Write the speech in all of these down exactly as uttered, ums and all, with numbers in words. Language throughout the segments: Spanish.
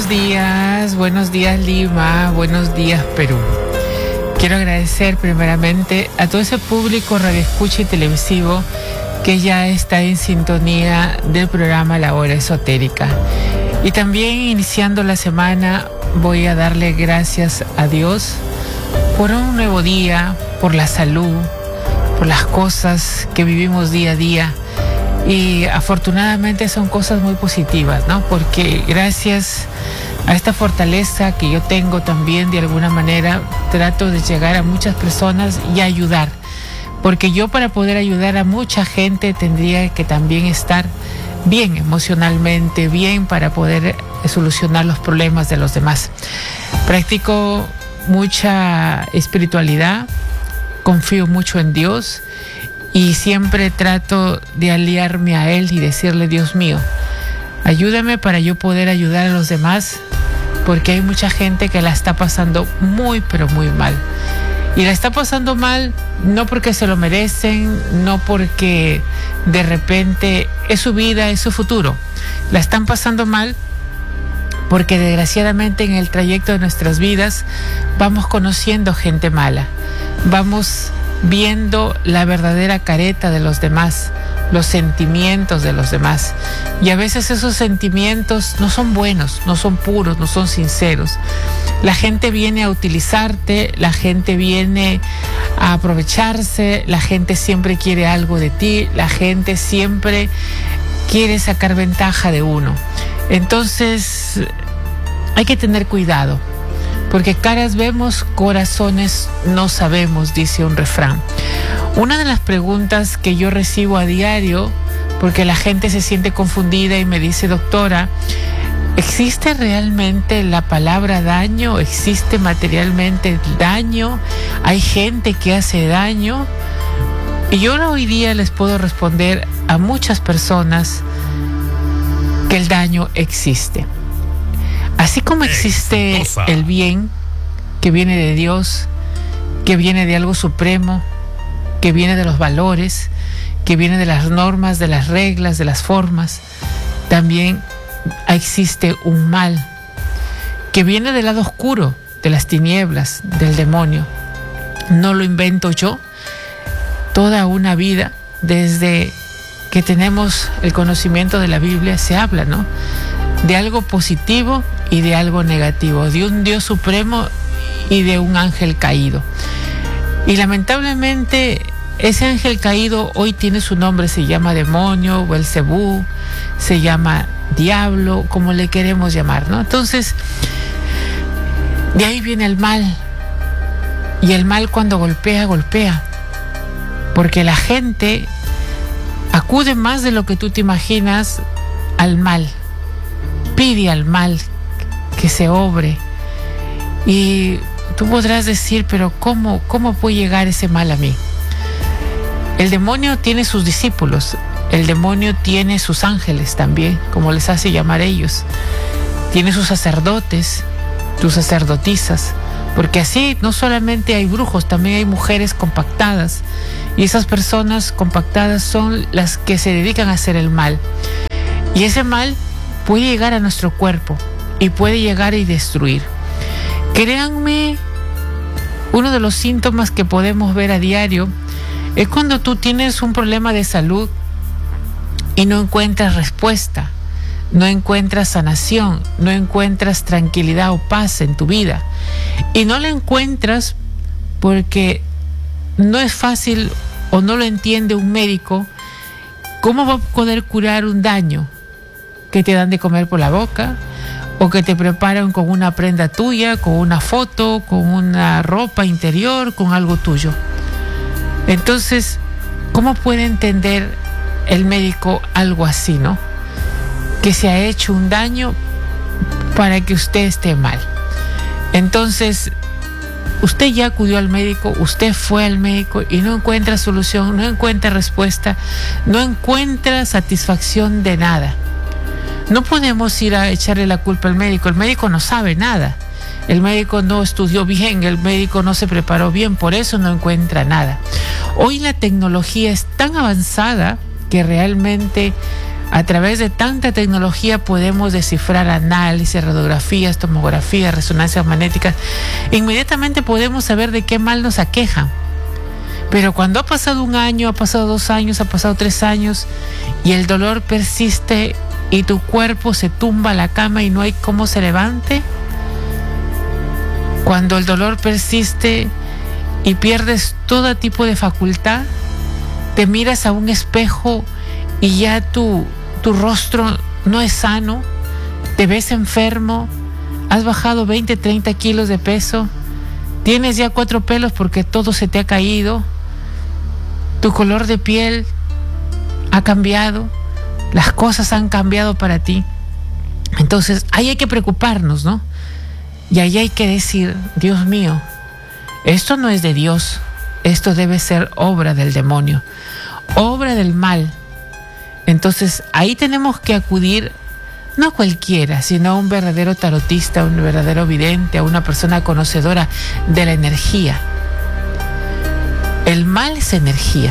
Buenos días, buenos días Lima, buenos días Perú. Quiero agradecer primeramente a todo ese público radioescucha y televisivo que ya está en sintonía del programa La Hora Esotérica. Y también iniciando la semana voy a darle gracias a Dios por un nuevo día, por la salud, por las cosas que vivimos día a día. Y afortunadamente son cosas muy positivas, ¿no? Porque gracias a esta fortaleza que yo tengo también, de alguna manera, trato de llegar a muchas personas y ayudar. Porque yo, para poder ayudar a mucha gente, tendría que también estar bien emocionalmente, bien para poder solucionar los problemas de los demás. Practico mucha espiritualidad, confío mucho en Dios. Y siempre trato de aliarme a Él y decirle: Dios mío, ayúdame para yo poder ayudar a los demás, porque hay mucha gente que la está pasando muy, pero muy mal. Y la está pasando mal no porque se lo merecen, no porque de repente es su vida, es su futuro. La están pasando mal porque desgraciadamente en el trayecto de nuestras vidas vamos conociendo gente mala. Vamos viendo la verdadera careta de los demás, los sentimientos de los demás. Y a veces esos sentimientos no son buenos, no son puros, no son sinceros. La gente viene a utilizarte, la gente viene a aprovecharse, la gente siempre quiere algo de ti, la gente siempre quiere sacar ventaja de uno. Entonces hay que tener cuidado, porque caras vemos, corazones no sabemos, dice un refrán. Una de las preguntas que yo recibo a diario, porque la gente se siente confundida y me dice: doctora, ¿existe realmente la palabra daño? ¿Existe materialmente el daño? ¿Hay gente que hace daño? Y yo hoy día les puedo responder a muchas personas que el daño existe. Así como existe el bien que viene de Dios, que viene de algo supremo, que viene de los valores, que viene de las normas, de las reglas, de las formas, también existe un mal que viene del lado oscuro, de las tinieblas, del demonio. No lo invento yo. Toda una vida, desde que tenemos el conocimiento de la Biblia, se habla, ¿no?, de algo positivo y de algo negativo, de un Dios supremo y de un ángel caído. Y lamentablemente ese ángel caído hoy tiene su nombre, se llama demonio, Belcebú, se llama diablo, como le queremos llamar, ¿no? Entonces, de ahí viene el mal. Y el mal, cuando golpea, golpea. Porque la gente acude más de lo que tú te imaginas al mal. Pide al mal que se obre. Y tú podrás decir: pero ¿cómo, cómo puede llegar ese mal a mí? El demonio tiene sus discípulos. El demonio tiene sus ángeles también, como les hace llamar ellos. Tiene sus sacerdotes, sus sacerdotisas. Porque así no solamente hay brujos, también hay mujeres compactadas. Y esas personas compactadas son las que se dedican a hacer el mal. Y ese mal puede llegar a nuestro cuerpo y puede llegar y destruir. Créanme, uno de los síntomas que podemos ver a diario es cuando tú tienes un problema de salud y no encuentras respuesta, no encuentras sanación, no encuentras tranquilidad o paz en tu vida. Y no la encuentras porque no es fácil o no lo entiende un médico. ¿Cómo va a poder curar un daño que te dan de comer por la boca, o que te preparan con una prenda tuya, con una foto, con una ropa interior, con algo tuyo? Entonces, ¿cómo puede entender el médico algo así, no? Que se ha hecho un daño para que usted esté mal. Entonces, usted ya acudió al médico, usted fue al médico y no encuentra solución, no encuentra respuesta, no encuentra satisfacción de nada. No podemos ir a echarle la culpa al médico. El médico no sabe nada. El médico no estudió bien, el médico no se preparó bien, por eso no encuentra nada. Hoy la tecnología es tan avanzada que realmente A través de tanta tecnología podemos descifrar análisis, radiografías, tomografías, resonancias magnéticas. Inmediatamente podemos saber de qué mal nos aqueja. Pero cuando ha pasado un año, ha pasado dos años, ha pasado tres años y el dolor persiste y tu cuerpo se tumba a la cama y no hay cómo se levante, cuando el dolor persiste y pierdes todo tipo de facultad, te miras a un espejo y ya tu, tu rostro no es sano, te ves enfermo, has bajado veinte, treinta kilos de peso, tienes ya cuatro pelos porque todo se te ha caído, tu color de piel ha cambiado, las cosas han cambiado para ti. Entonces ahí hay que preocuparnos, ¿no? Y ahí hay que decir, Dios mío, esto no es de Dios, esto debe ser obra del demonio, obra del mal. Entonces ahí tenemos que acudir, no a cualquiera, sino a un verdadero tarotista, a un verdadero vidente, a una persona conocedora de la energía. El mal es energía.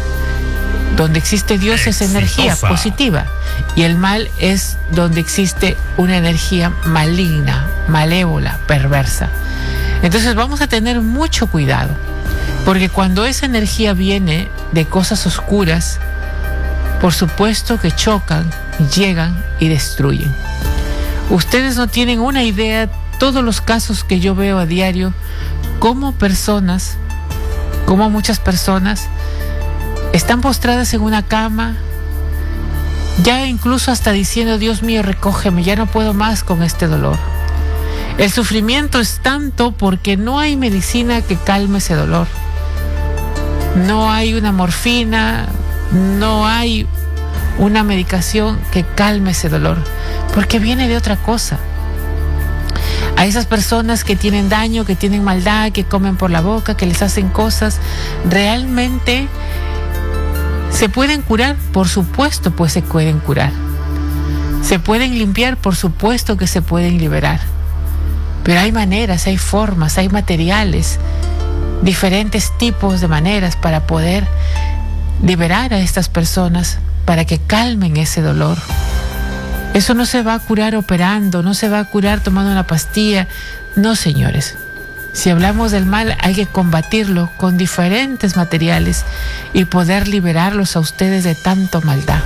Donde existe Dios es energía positiva. Y el mal es donde existe una energía maligna, malévola, perversa. Entonces vamos a tener mucho cuidado. Porque cuando esa energía viene de cosas oscuras, por supuesto que chocan, llegan y destruyen. Ustedes no tienen una idea, todos los casos que yo veo a diario, cómo personas, cómo muchas personas están postradas en una cama, ya incluso hasta diciendo, Dios mío, recógeme, ya no puedo más con este dolor. El sufrimiento es tanto porque no hay medicina que calme ese dolor. No hay una morfina, no hay una medicación que calme ese dolor, porque viene de otra cosa. A esas personas que tienen daño, que tienen maldad, que comen por la boca, que les hacen cosas, realmente ¿se pueden curar? Por supuesto, pues se pueden curar. ¿Se pueden limpiar? Por supuesto que se pueden liberar. Pero hay maneras, hay formas, hay materiales, diferentes tipos de maneras para poder liberar a estas personas, para que calmen ese dolor. Eso no se va a curar operando, no se va a curar tomando una pastilla. No, señores. Si hablamos del mal, hay que combatirlo con diferentes materiales y poder liberarlos a ustedes de tanta maldad.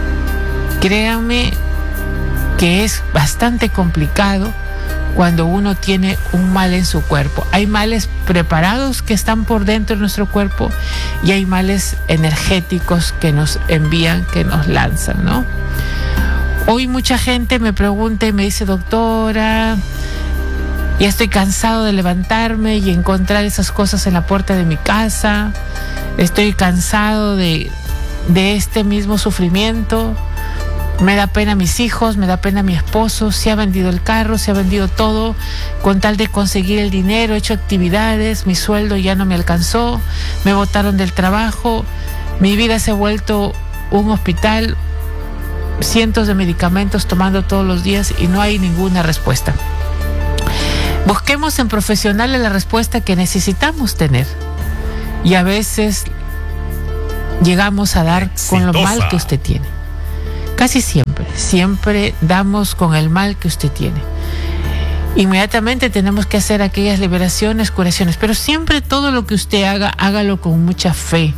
Créanme que es bastante complicado cuando uno tiene un mal en su cuerpo. Hay males preparados que están por dentro de nuestro cuerpo y hay males energéticos que nos envían, que nos lanzan, ¿no? Hoy mucha gente me pregunta y me dice, doctora, ya estoy cansado de levantarme y encontrar esas cosas en la puerta de mi casa. Estoy cansado de, de este mismo sufrimiento. Me da pena mis hijos, me da pena mi esposo. Se ha vendido el carro, se ha vendido todo con tal de conseguir el dinero. He hecho actividades, mi sueldo ya no me alcanzó. Me botaron del trabajo. Mi vida se ha vuelto un hospital. Cientos de medicamentos tomando todos los días y no hay ninguna respuesta. Busquemos en profesionales la respuesta que necesitamos tener. Y a veces llegamos a dar Exitosa. Con lo mal que usted tiene. Casi siempre, siempre damos con el mal que usted tiene. Inmediatamente tenemos que hacer aquellas liberaciones, curaciones, pero siempre todo lo que usted haga, hágalo con mucha fe.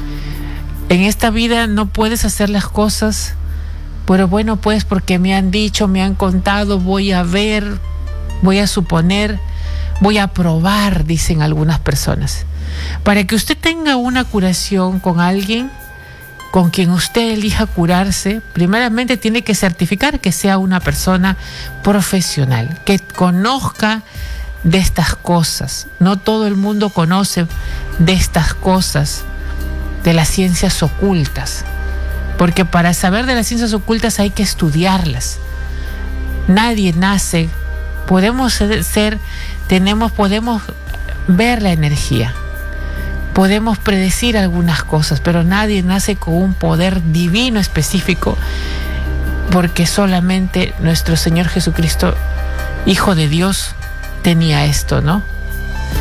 En esta vida no puedes hacer las cosas, pero bueno, pues porque me han dicho, me han contado, voy a ver, voy a suponer, voy a probar, dicen algunas personas. Para que usted tenga una curación con alguien, con quien usted elija curarse, primeramente tiene que certificar que sea una persona profesional, que conozca de estas cosas. No todo el mundo conoce de estas cosas, de las ciencias ocultas, porque para saber de las ciencias ocultas hay que estudiarlas. Nadie nace, podemos ser, tenemos, podemos ver la energía. Podemos predecir algunas cosas, pero nadie nace con un poder divino específico, porque solamente nuestro Señor Jesucristo, Hijo de Dios, tenía esto, ¿no?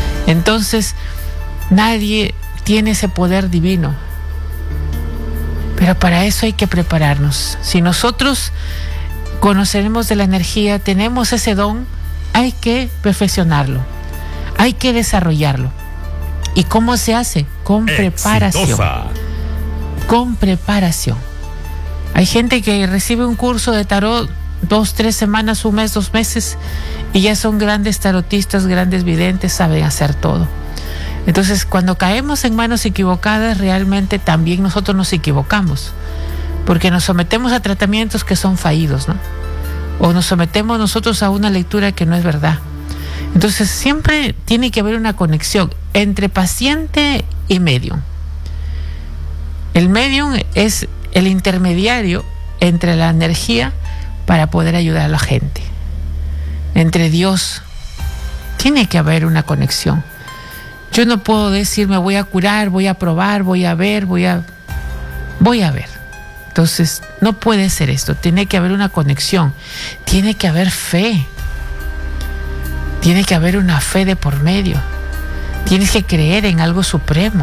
Entonces, nadie tiene ese poder divino. Pero para eso hay que prepararnos. Si nosotros conoceremos de la energía, tenemos ese don, hay que perfeccionarlo, hay que desarrollarlo. ¿Y cómo se hace? Con preparación. Exitosa. Con preparación. Hay gente que recibe un curso de tarot dos, tres semanas, un mes, dos meses, y ya son grandes tarotistas, grandes videntes, saben hacer todo. Entonces, cuando caemos en manos equivocadas, realmente también nosotros nos equivocamos, porque nos sometemos a tratamientos que son fallidos, ¿no? O nos sometemos nosotros a una lectura que no es verdad. Entonces, siempre tiene que haber una conexión entre paciente y medium. El medium es el intermediario entre la energía para poder ayudar a la gente. Entre Dios tiene que haber una conexión. Yo no puedo decir me voy a curar, voy a probar, voy a ver, voy a voy a ver. Entonces, no puede ser esto. Tiene que haber una conexión. Tiene que haber fe. Tiene que haber una fe de por medio. Tienes que creer en algo supremo.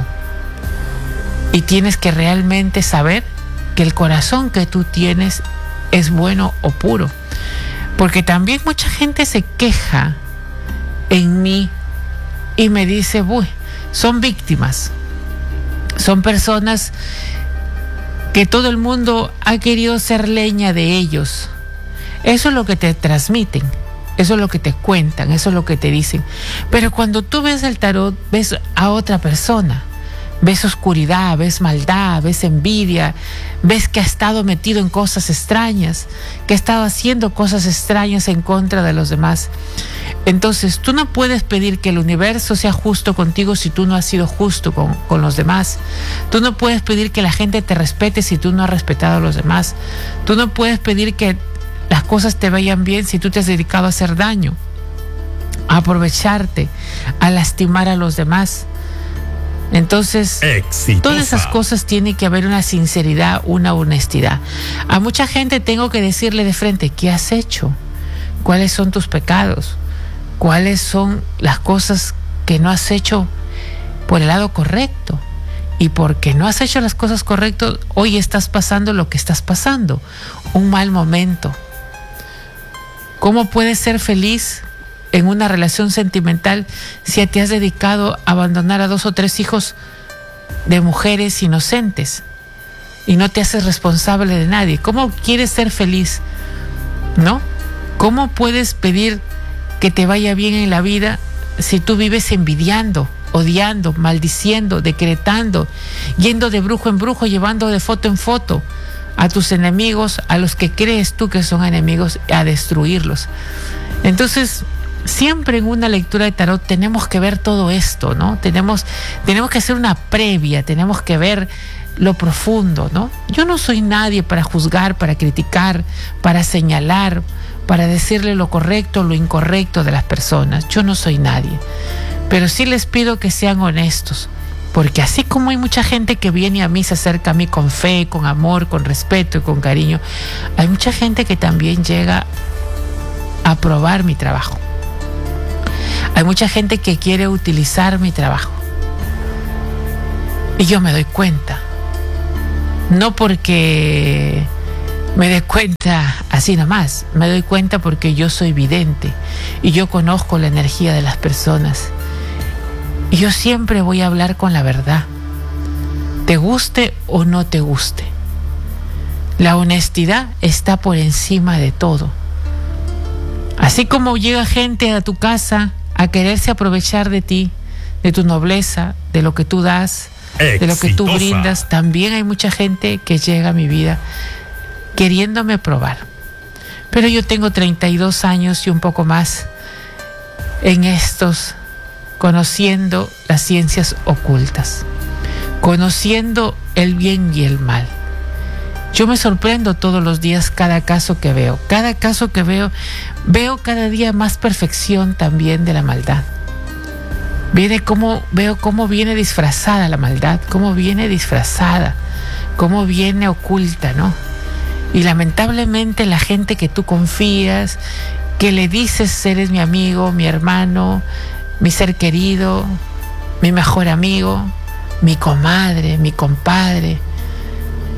Y tienes que realmente saber que el corazón que tú tienes es bueno o puro. Porque también mucha gente se queja en mí y me dice, uy, son víctimas. Son personas que todo el mundo ha querido ser leña de ellos. Eso es lo que te transmiten. Eso es lo que te cuentan, eso es lo que te dicen. Pero cuando tú ves el tarot, ves a otra persona. Ves oscuridad, ves maldad, ves envidia, ves que ha estado metido en cosas extrañas, que ha estado haciendo cosas extrañas en contra de los demás. Entonces, tú no puedes pedir que el universo sea justo contigo si tú no has sido justo con, con los demás. Tú no puedes pedir que la gente te respete si tú no has respetado a los demás. Tú no puedes pedir que las cosas te vayan bien si tú te has dedicado a hacer daño, a aprovecharte, a lastimar a los demás. Entonces, exitosa. Todas esas cosas tiene que haber una sinceridad, una honestidad. A mucha gente tengo que decirle de frente, ¿qué has hecho? ¿Cuáles son tus pecados? ¿Cuáles son las cosas que no has hecho por el lado correcto? Y porque no has hecho las cosas correctas, hoy estás pasando lo que estás pasando, un mal momento. ¿Cómo puedes ser feliz en una relación sentimental si te has dedicado a abandonar a dos o tres hijos de mujeres inocentes y no te haces responsable de nadie? ¿Cómo quieres ser feliz? ¿No? ¿Cómo puedes pedir que te vaya bien en la vida si tú vives envidiando, odiando, maldiciendo, decretando, yendo de brujo en brujo, llevando de foto en foto a tus enemigos, a los que crees tú que son enemigos, a destruirlos? Entonces, siempre en una lectura de tarot tenemos que ver todo esto, ¿no? Tenemos, tenemos que hacer una previa, tenemos que ver lo profundo, ¿no? Yo no soy nadie para juzgar, para criticar, para señalar, para decirle lo correcto o lo incorrecto de las personas. Yo no soy nadie. Pero sí les pido que sean honestos, porque así como hay mucha gente que viene a mí, se acerca a mí con fe, con amor, con respeto y con cariño, hay mucha gente que también llega a probar mi trabajo. Hay mucha gente que quiere utilizar mi trabajo. Y yo me doy cuenta. No porque me dé cuenta así nomás. Me doy cuenta porque yo soy vidente. Y yo conozco la energía de las personas. Y yo siempre voy a hablar con la verdad. Te guste o no te guste. La honestidad está por encima de todo. Así como llega gente a tu casa a quererse aprovechar de ti, de tu nobleza, de lo que tú das, exitosa, de lo que tú brindas, también hay mucha gente que llega a mi vida queriéndome probar. Pero yo tengo treinta y dos años y un poco más en estos, conociendo las ciencias ocultas, conociendo el bien y el mal. Yo me sorprendo todos los días cada caso que veo. Cada caso que veo, veo cada día más perfección también de la maldad. Viene como, veo cómo viene disfrazada la maldad, cómo viene disfrazada, cómo viene oculta, ¿no? Y lamentablemente la gente que tú confías, que le dices eres mi amigo, mi hermano, mi ser querido, mi mejor amigo, mi comadre, mi compadre,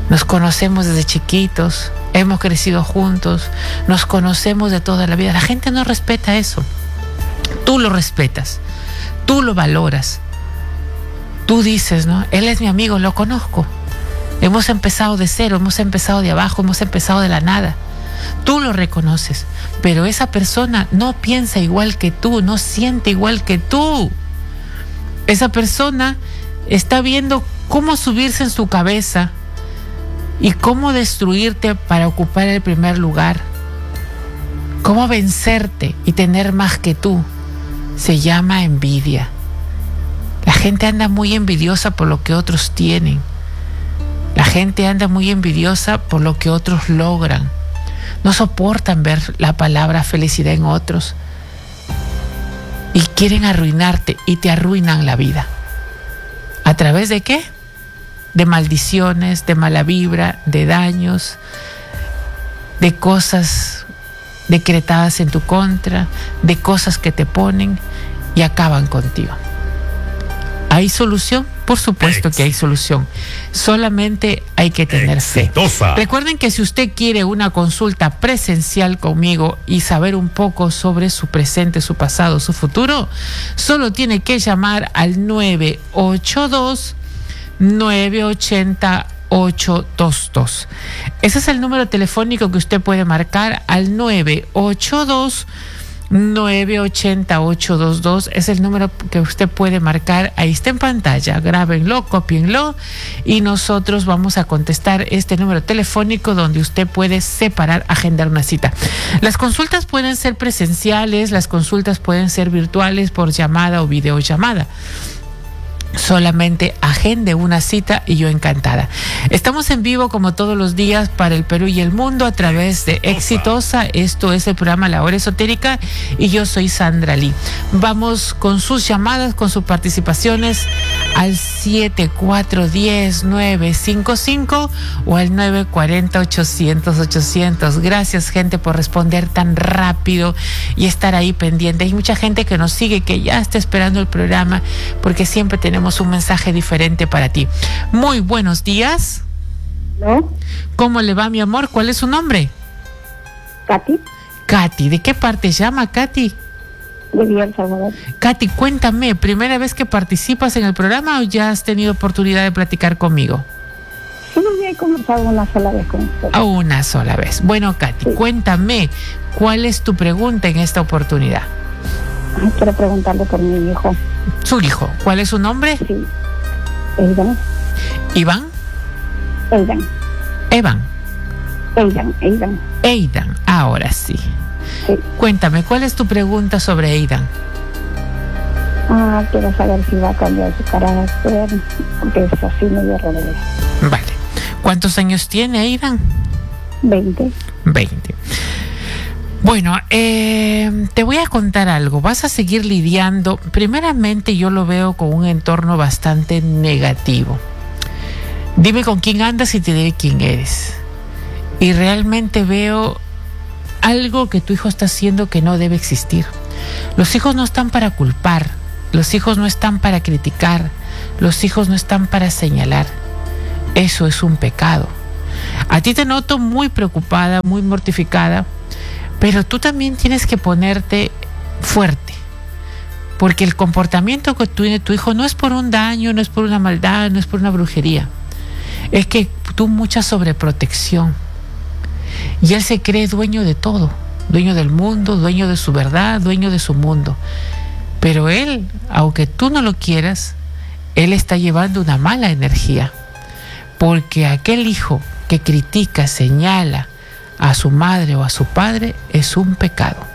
Nos conocemos desde chiquitos, hemos crecido juntos, nos conocemos de toda la vida. La gente no respeta eso. Tú lo respetas, tú lo valoras. Tú dices, ¿no? Él es mi amigo, lo conozco. Hemos empezado de cero, hemos empezado de abajo, hemos empezado de la nada. Tú lo reconoces, pero esa persona no piensa igual que tú, no siente igual que tú. Esa persona está viendo cómo subirse en su cabeza y cómo destruirte para ocupar el primer lugar. Cómo vencerte y tener más que tú. Se llama envidia. La gente anda muy envidiosa por lo que otros tienen. La gente anda muy envidiosa por lo que otros logran. No soportan ver la palabra felicidad en otros. Y quieren arruinarte y te arruinan la vida. ¿A través de qué? De maldiciones, de mala vibra, de daños, de cosas decretadas en tu contra, de cosas que te ponen y acaban contigo. ¿Hay solución? Por supuesto Ex. que hay solución. Solamente hay que tener Exitosa. fe. Recuerden que si usted quiere una consulta presencial conmigo y saber un poco sobre su presente, su pasado, su futuro, solo tiene que llamar al nueve ocho dos, nueve ocho cero, ocho dos dos. Ese es el número telefónico que usted puede marcar al nueve ocho dos, nueve ocho cero, ocho dos dos. Es el número que usted puede marcar. Ahí está en pantalla. Grábenlo, cópienlo y nosotros vamos a contestar este número telefónico donde usted puede separar, agendar una cita. Las consultas pueden ser presenciales, las consultas pueden ser virtuales por llamada o videollamada. Solamente agende una cita y yo encantada. Estamos en vivo como todos los días para el Perú y el mundo a través de Exitosa. Esto es el programa La Hora Esotérica y yo soy Sandra Lee. Vamos con sus llamadas, con sus participaciones al siete cuatro uno cero, nueve cinco cinco o al nueve cuatro cero, ochocientos, ochocientos. Gracias, gente, por responder tan rápido y estar ahí pendiente. Hay mucha gente que nos sigue, que ya está esperando el programa porque siempre tenemos un mensaje diferente para ti. Muy buenos días. ¿No? ¿Cómo le va, mi amor? ¿Cuál es su nombre? Katy. Katy, ¿de qué parte llama, Katy? De Villa El Salvador. Katy, cuéntame, ¿primera vez que participas en el programa o ya has tenido oportunidad de platicar conmigo? Sí, ya he conversado una sola vez con usted. Oh, una sola vez. Bueno, Katy, sí. Cuéntame, ¿cuál es tu pregunta en esta oportunidad? Ay, quiero preguntarle por mi hijo. ¿Su hijo? ¿Cuál es su nombre? Sí. Eidan. ¿Iván? Eidan. Evan. Eidan, Eidan. Eidan, ahora sí. Sí. Cuéntame, ¿cuál es tu pregunta sobre Eidan? Ah, quiero saber si va a cambiar su carácter, porque es así medio rebelde. Vale. ¿Cuántos años tiene Eidan? Veinte. Veinte. Bueno, eh, te voy a contar algo. Vas a seguir lidiando. Primeramente, yo lo veo con un entorno bastante negativo. Dime con quién andas y te diré quién eres. Y realmente veo algo que tu hijo está haciendo que no debe existir. Los hijos no están para culpar. Los hijos no están para criticar. Los hijos no están para señalar. Eso es un pecado. A ti te noto muy preocupada, muy mortificada. Pero tú también tienes que ponerte fuerte, porque el comportamiento que tiene tu hijo no es por un daño, no es por una maldad, no es por una brujería. Es que tú mucha sobreprotección. Y él se cree dueño de todo, dueño del mundo, dueño de su verdad, dueño de su mundo. Pero él, aunque tú no lo quieras, él está llevando una mala energía, porque aquel hijo que critica, señala a su madre o a su padre es un pecado.